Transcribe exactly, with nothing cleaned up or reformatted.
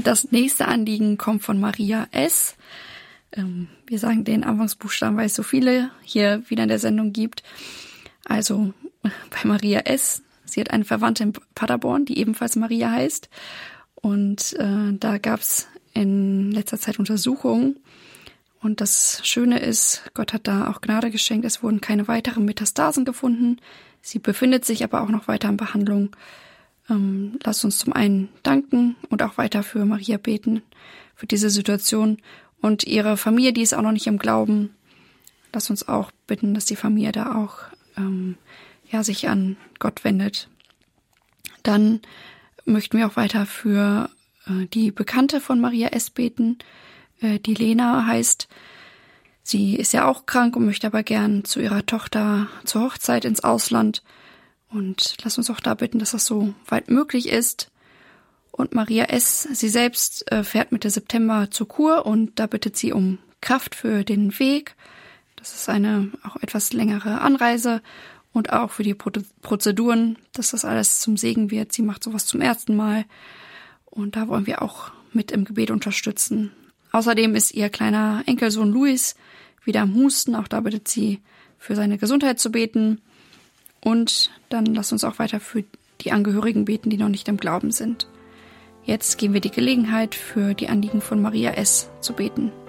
Das nächste Anliegen kommt von Maria S. Wir sagen den Anfangsbuchstaben, weil es so viele hier wieder in der Sendung gibt. Also bei Maria S. Sie hat eine Verwandte in Paderborn, die ebenfalls Maria heißt. Und äh, da gab es in letzter Zeit Untersuchungen. Und das Schöne ist, Gott hat da auch Gnade geschenkt. Es wurden keine weiteren Metastasen gefunden. Sie befindet sich aber auch noch weiter in Behandlung. Ähm, lasst uns zum einen danken und auch weiter für Maria beten, für diese Situation. Und ihre Familie, die ist auch noch nicht im Glauben. Lasst uns auch bitten, dass die Familie da auch ähm, ja, sich an Gott wendet. Dann möchten wir auch weiter für äh, die Bekannte von Maria S. beten, äh, die Lena heißt. Sie ist ja auch krank und möchte aber gern zu ihrer Tochter zur Hochzeit ins Ausland. Und lass uns auch da bitten, dass das so weit möglich ist. Und Maria S., sie selbst äh, fährt Mitte September zur Kur und da bittet sie um Kraft für den Weg. Das ist eine auch etwas längere Anreise und auch für die Pro- Prozeduren, dass das alles zum Segen wird. Sie macht sowas zum ersten Mal und da wollen wir auch mit im Gebet unterstützen. Außerdem ist ihr kleiner Enkelsohn Luis wieder am Husten. Auch da bittet sie, für seine Gesundheit zu beten. Und dann lasst uns auch weiter für die Angehörigen beten, die noch nicht im Glauben sind. Jetzt geben wir die Gelegenheit, für die Anliegen von Maria S. zu beten.